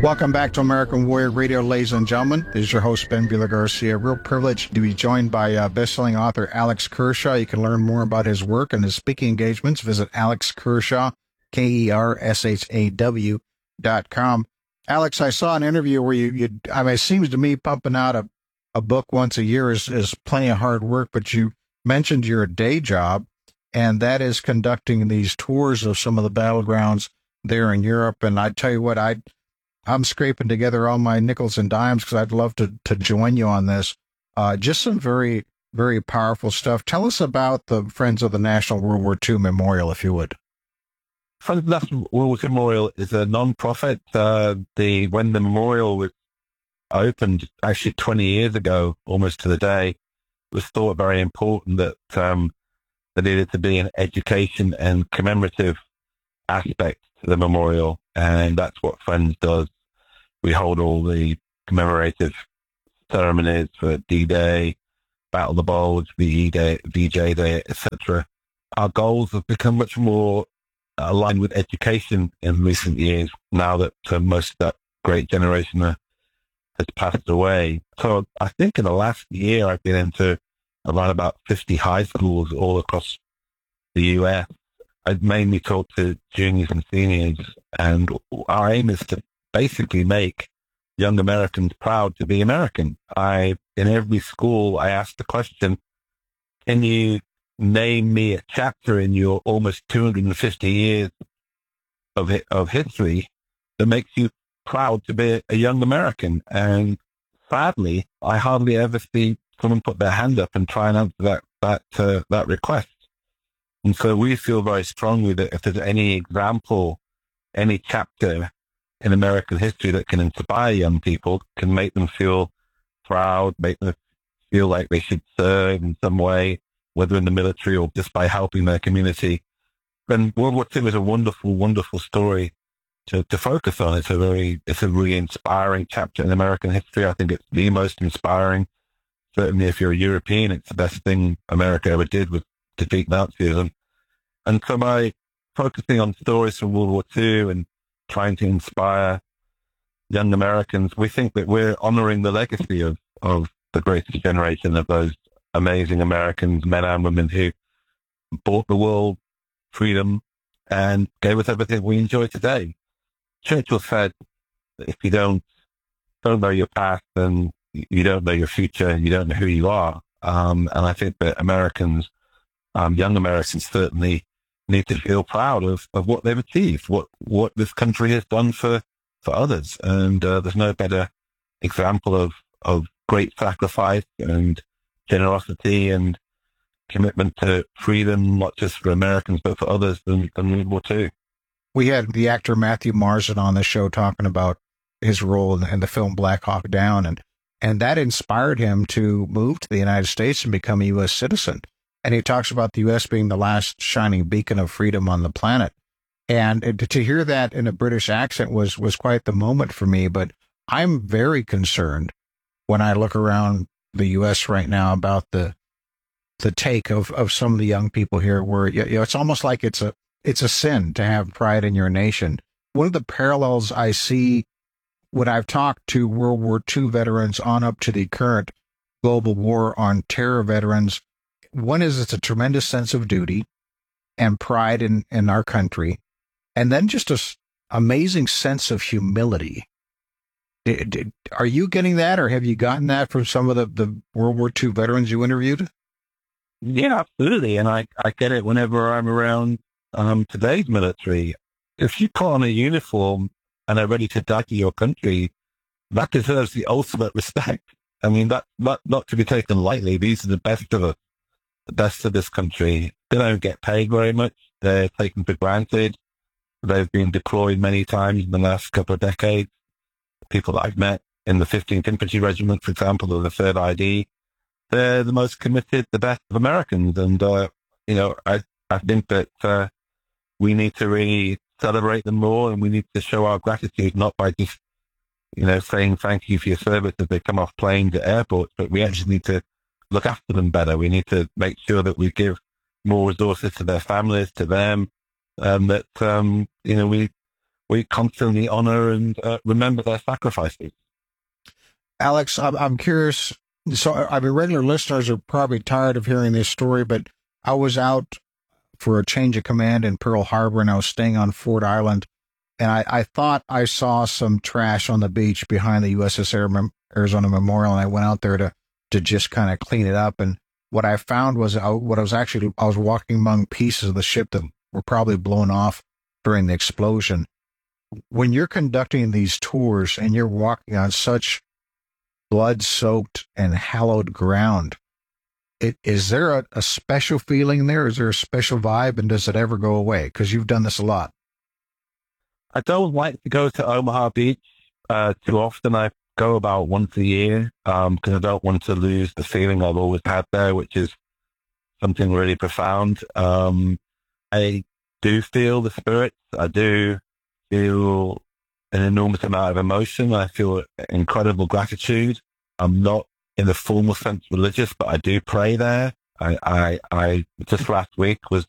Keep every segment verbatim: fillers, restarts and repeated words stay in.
Welcome back to American Warrior Radio, ladies and gentlemen. This is your host, Ben Villa-Garcia. Real privilege to be joined by uh, best-selling author Alex Kershaw. You can learn more about his work and his speaking engagements. Visit Alex Kershaw, K E R S H A W dot com. Alex, I saw an interview where you, you I mean, it seems to me pumping out a, a book once a year is, is plenty of hard work, but you mentioned your day job, and that is conducting these tours of some of the battlegrounds there in Europe. And I tell you what, I I'm scraping together all my nickels and dimes because I'd love to, to join you on this. Uh, just some very, very powerful stuff. Tell us about the Friends of the National World War Two Memorial, if you would. Friends of the National World War Two Memorial is a non-profit. Uh, the when the memorial was opened, actually twenty years ago, almost to the day, it was thought very important that um, there needed to be an education and commemorative aspect to the memorial, and that's what Friends does. We hold all the commemorative ceremonies for D-Day, Battle of the Bulge, V Day, V J Day, et cetera. Our goals have become much more aligned with education in recent years, now that uh, most of that great generation uh, has passed away. So I think in the last year, I've been into around about fifty high schools all across the U S. I've mainly talked to juniors and seniors, and our aim is to basically make young Americans proud to be American. I, in every school, I ask the question, can you name me a chapter in your almost two hundred fifty years of of history that makes you proud to be a young American? And sadly, I hardly ever see someone put their hand up and try and answer that that uh, that request. And so we feel very strongly that if there's any example, any chapter in American history that can inspire young people, can make them feel proud, make them feel like they should serve in some way, whether in the military or just by helping their community, then World War Two is a wonderful, wonderful story to, to focus on. It's a very, it's a really inspiring chapter in American history. I think it's the most inspiring. Certainly if you're a European, it's the best thing America ever did was defeat Nazism. And so by focusing on stories from World War Two and trying to inspire young Americans, we think that we're honoring the legacy of, of the greatest generation of those amazing Americans, men and women who bought the world freedom and gave us everything we enjoy today. Churchill said that if you don't, don't know your past, then you don't know your future, you don't know who you are. Um, and I think that Americans, um, young Americans certainly need to feel proud of, of what they've achieved, what, what this country has done for, for others. And uh, there's no better example of, of great sacrifice and generosity and commitment to freedom, not just for Americans, but for others than, than World War Two. We had the actor Matthew Marsden on the show talking about his role in, in the film Black Hawk Down, and, and that inspired him to move to the United States and become a U S citizen. And he talks about the U S being the last shining beacon of freedom on the planet. And to hear that in a British accent was, was quite the moment for me. But I'm very concerned when I look around the U S right now about the, the take of, of some of the young people here where, you know, it's almost like it's a, it's a sin to have pride in your nation. One of the parallels I see when I've talked to World War Two veterans on up to the current global war on terror veterans, one is it's a tremendous sense of duty and pride in, in our country, and then just a s- amazing sense of humility. Did, did, are you getting that, or have you gotten that from some of the, the World War Two veterans you interviewed? Yeah, absolutely. And I, I get it whenever I'm around um, today's military. If you put on a uniform and are ready to die for your country, that deserves the ultimate respect. I mean, that, that not to be taken lightly. These are the best of us. The best of this country. They don't get paid very much. They're taken for granted. They've been deployed many times in the last couple of decades. People that I've met in the fifteenth Infantry Regiment, for example, or the third I D, they're the most committed, the best of Americans. And, uh, you know, I, I think that uh, we need to really celebrate them more, and we need to show our gratitude, not by just, you know, saying thank you for your service as they come off planes at airports, but we actually need to look after them better. We need to make sure that we give more resources to their families, to them, um, that, um, you know, we, we constantly honor and uh, remember their sacrifices. Alex, I'm, I'm curious. So, I mean, regular listeners are probably tired of hearing this story, but I was out for a change of command in Pearl Harbor, and I was staying on Ford Island, and I, I thought I saw some trash on the beach behind the U S S Arizona Memorial, and I went out there to, to just kind of clean it up. And what I found was I, what I was actually, I was walking among pieces of the ship that were probably blown off during the explosion. When you're conducting these tours and you're walking on such blood-soaked and hallowed ground, it, is there a, a special feeling there? Is there a special vibe, and does it ever go away? Because you've done this a lot. I don't like to go to Omaha Beach uh, too often. I go about once a year because um, I don't want to lose the feeling I've always had there, which is something really profound. Um, I do feel the spirits. I do feel an enormous amount of emotion. I feel incredible gratitude. I'm not in the formal sense religious, but I do pray there. I, I, I just last week was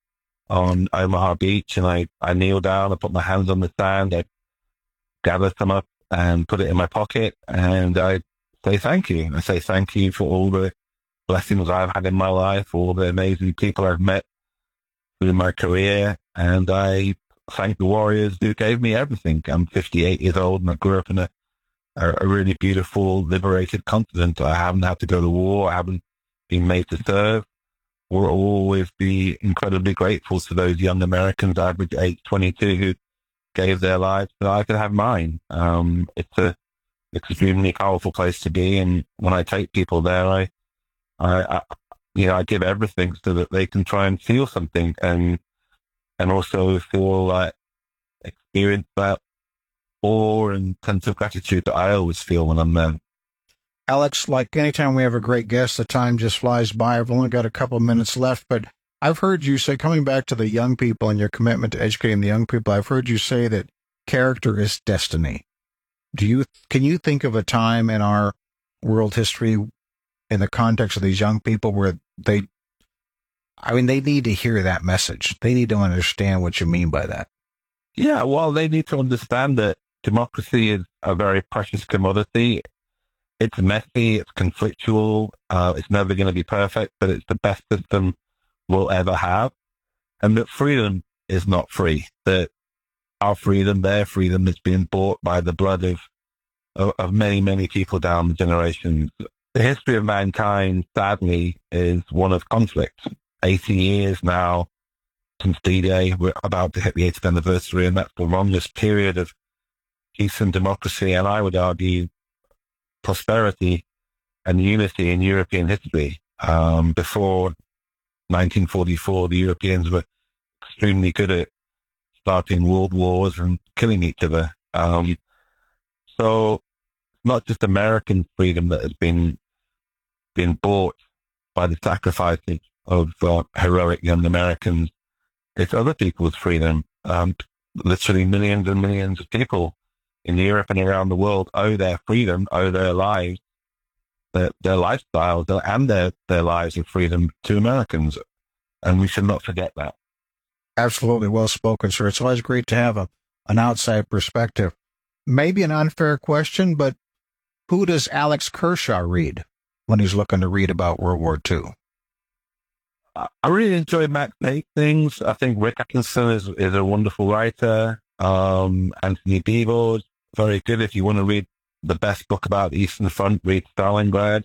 on Omaha Beach, and I, I kneel down, I put my hands on the sand, I gather some up and put it in my pocket, and I say thank you. I say thank you for all the blessings I've had in my life, all the amazing people I've met through my career, and I thank the warriors who gave me everything. I'm fifty-eight years old, and I grew up in a, a, a really beautiful, liberated continent. I haven't had to go to war. I haven't been made to serve. We'll always be incredibly grateful to those young Americans, average age twenty-two, who gave their lives so I could have mine. Um, it's a extremely powerful place to be, and when I take people there, I, I, I, you know, I give everything so that they can try and feel something, and and also feel like experience that awe and sense of gratitude that I always feel when I'm there. Alex, like anytime we have a great guest, the time just flies by. I've only got a couple of minutes left, but I've heard you say, coming back to the young people and your commitment to educating the young people, I've heard you say that character is destiny. Do you, can you think of a time in our world history in the context of these young people where they, I mean, they need to hear that message. They need to understand what you mean by that. Yeah, well, they need to understand that democracy is a very precious commodity. It's messy, it's conflictual, uh, it's never going to be perfect, but it's the best system we'll ever have. And that freedom is not free. That our freedom, their freedom, is being bought by the blood of, of, of many, many people down the generations. The history of mankind, sadly, is one of conflict. eighty years now since D-Day, we're about to hit the eightieth anniversary, and that's the longest period of peace and democracy, and I would argue prosperity and unity in European history. Um, before nineteen forty-four, the Europeans were extremely good at starting world wars and killing each other. Um, so not just American freedom that has been been bought by the sacrifices of uh, heroic young Americans. It's other people's freedom. Um, literally millions and millions of people in Europe and around the world owe their freedom, owe their lives, their, their lifestyles, their, and their, their lives of freedom to Americans. And we should not forget that. Absolutely. Well spoken, sir. It's always great to have a, an outside perspective. Maybe an unfair question, but who does Alex Kershaw read when he's looking to read about World War Two? I really enjoy Max Hastings. I think Rick Atkinson is, is a wonderful writer. Um, Anthony Beevor, very good. If you want to read the best book about the Eastern Front, read Stalingrad.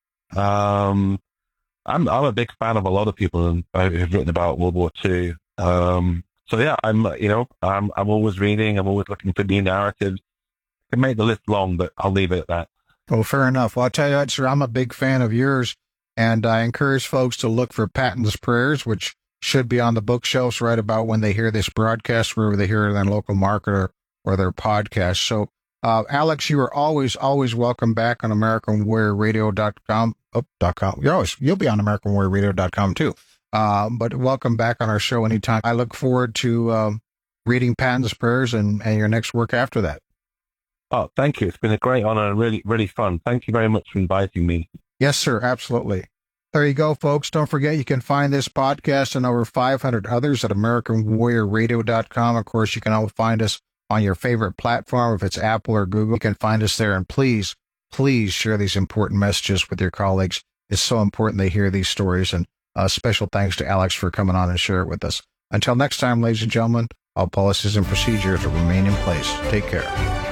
Um, I'm, I'm a big fan of a lot of people who've written about World War Two. Um, so yeah, I'm, you know, I'm, I'm always reading. I'm always looking for new narratives. I can make the list long, but I'll leave it at that. Well, fair enough. Well, I'll tell you what, sir, I'm a big fan of yours, and I encourage folks to look for Patton's Prayers, which should be on the bookshelves right about when they hear this broadcast, wherever they hear it in their local market or, or their podcast. So, uh, Alex, you are always, always welcome back on American Warrior Radio dot com. Oh, dot com. You're always, you'll be on American Warrior Radio dot com too. Uh, but welcome back on our show anytime. I look forward to um, reading Patton's Prayers and, and your next work after that. Oh, thank you. It's been a great honor and really, really fun. Thank you very much for inviting me. Yes, sir. Absolutely. There you go, folks. Don't forget, you can find this podcast and over five hundred others at American Warrior Radio dot com. Of course, you can all find us on your favorite platform. If it's Apple or Google, you can find us there. And please, please share these important messages with your colleagues. It's so important they hear these stories. And uh, special thanks to Alex for coming on and share it with us. Until next time, ladies and gentlemen, all policies and procedures will remain in place. Take care.